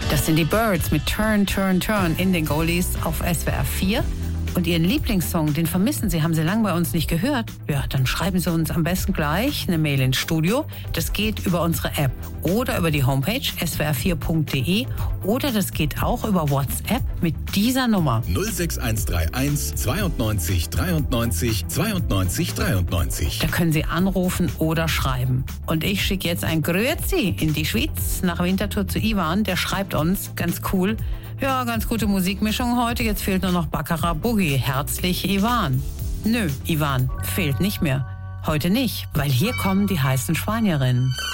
Das sind die Birds mit Turn, Turn, Turn in den Goldies auf SWR 4. Und Ihren Lieblingssong, den vermissen Sie, haben Sie lange bei uns nicht gehört? Ja, dann schreiben Sie uns am besten gleich eine Mail ins Studio. Das geht über unsere App oder über die Homepage swr4.de oder das geht auch über WhatsApp mit dieser Nummer. 06131 92 93 92 93. Da können Sie anrufen oder schreiben. Und ich schicke jetzt ein Grüezi in die Schweiz nach Winterthur zu Ivan. Der schreibt uns, ganz cool, ja, ganz gute Musikmischung heute, jetzt fehlt nur noch Baccarat Boogie. Herzlich, Ivan. Nö, Ivan, fehlt nicht mehr. Heute nicht, weil hier kommen die heißen Spanierinnen.